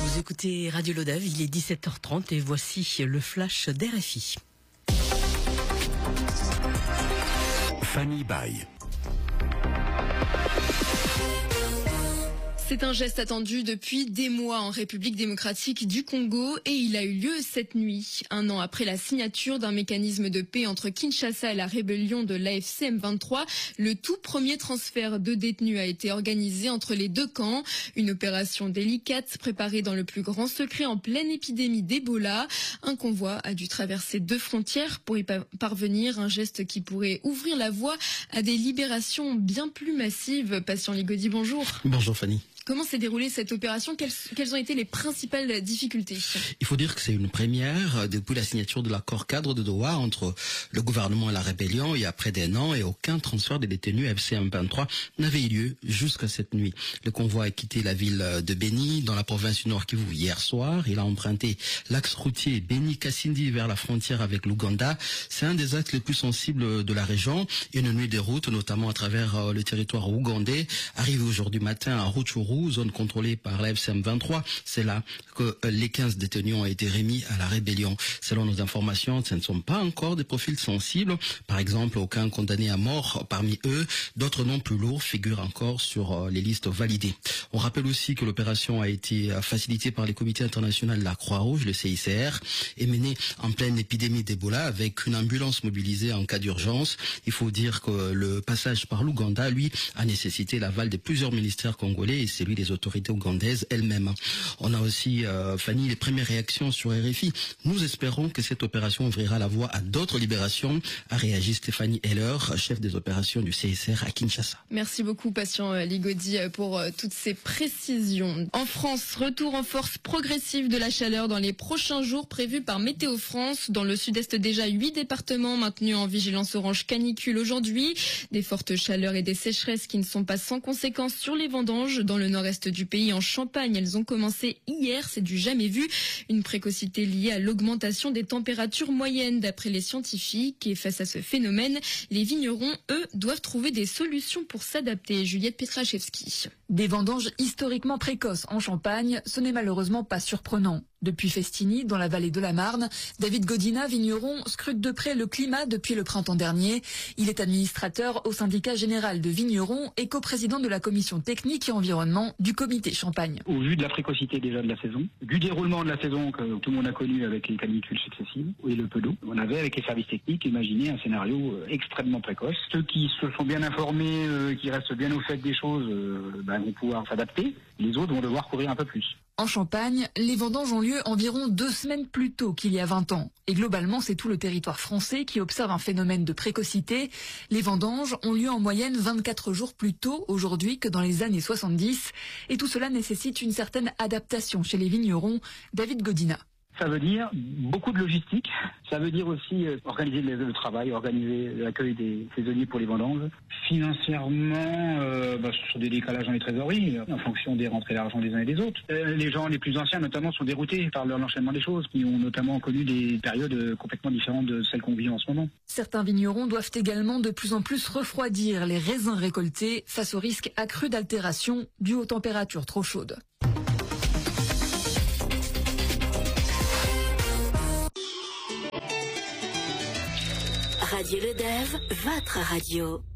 Vous écoutez Radio Lodève, il est 17h30 et voici le flash d'RFI. Fanny Baye. C'est un geste attendu depuis des mois en République démocratique du Congo et il a eu lieu cette nuit. Un an après la signature d'un mécanisme de paix entre Kinshasa et la rébellion de l'AFC M23, le tout premier transfert de détenus a été organisé entre les deux camps. Une opération délicate préparée dans le plus grand secret en pleine épidémie d'Ebola. Un convoi a dû traverser 2 frontières pour y parvenir, un geste qui pourrait ouvrir la voie à des libérations bien plus massives. Patient Ligodi, bonjour. Bonjour Fanny. Comment s'est déroulée cette opération ? Quelles ont été les principales difficultés ? Il faut dire que c'est une première depuis la signature de l'accord cadre de Doha entre le gouvernement et la rébellion il y a près d'un an et aucun transfert des détenus FCM23 n'avait eu lieu jusqu'à cette nuit. Le convoi a quitté la ville de Beni dans la province du Nord Kivu hier soir. Il a emprunté l'axe routier Beni-Kasindi vers la frontière avec l'Ouganda. C'est un des axes les plus sensibles de la région. Une nuit de route, notamment à travers le territoire ougandais, arrivé aujourd'hui matin à Rutshuru, zone contrôlée par la FCM23. C'est là que les 15 détenus ont été remis à la rébellion. Selon nos informations, ce ne sont pas encore des profils sensibles. Par exemple, aucun condamné à mort parmi eux. D'autres noms plus lourds figurent encore sur les listes validées. On rappelle aussi que l'opération a été facilitée par les comités internationaux de la Croix-Rouge, le CICR, et menée en pleine épidémie d'Ebola avec une ambulance mobilisée en cas d'urgence. Il faut dire que le passage par l'Ouganda, lui, a nécessité l'aval de plusieurs ministères congolais et celui des autorités ougandaises elles-mêmes. On a aussi, Fanny, les premières réactions sur RFI. Nous espérons que cette opération ouvrira la voie à d'autres libérations, a réagi Stéphanie Heller, chef des opérations du CICR à Kinshasa. Merci beaucoup, patient Ligodi, pour toutes ces précisions. En France, retour en force progressive de la chaleur dans les prochains jours prévus par Météo France. Dans le sud-est, déjà 8 départements maintenus en vigilance orange canicule aujourd'hui. Des fortes chaleurs et des sécheresses qui ne sont pas sans conséquences sur les vendanges. Dans le nord-est du pays, en Champagne, elles ont commencé hier, c'est du jamais vu. Une précocité liée à l'augmentation des températures moyennes d'après les scientifiques. Et face à ce phénomène, les vignerons, eux, doivent trouver des solutions pour s'adapter. Juliette Petraszewski. Des vendanges historiquement précoces en Champagne, ce n'est malheureusement pas surprenant. Depuis Festini, dans la vallée de la Marne, David Godina, vigneron, scrute de près le climat depuis le printemps dernier. Il est administrateur au syndicat général de vignerons et coprésident de la commission technique et environnement du comité Champagne. Au vu de la précocité déjà de la saison, du déroulement de la saison que tout le monde a connu avec les canicules successives et le peu d'eau, on avait avec les services techniques imaginé un scénario extrêmement précoce. Ceux qui se sont bien informés, qui restent bien au fait des choses, vont pouvoir s'adapter. Les autres vont devoir courir un peu plus. En Champagne, les vendanges ont lieu environ 2 semaines plus tôt qu'il y a 20 ans. Et globalement, c'est tout le territoire français qui observe un phénomène de précocité. Les vendanges ont lieu en moyenne 24 jours plus tôt aujourd'hui que dans les années 70. Et tout cela nécessite une certaine adaptation chez les vignerons. David Godina. Ça veut dire beaucoup de logistique. Ça veut dire aussi organiser le travail, organiser l'accueil des saisonniers pour les vendanges. Financièrement, sur des décalages dans les trésoreries, en fonction des rentrées d'argent des uns et des autres. Les gens les plus anciens, notamment, sont déroutés par l'enchaînement des choses, qui ont notamment connu des périodes complètement différentes de celles qu'on vit en ce moment. Certains vignerons doivent également de plus en plus refroidir les raisins récoltés face au risque accru d'altération dû aux températures trop chaudes. Radio Lodève, votre radio.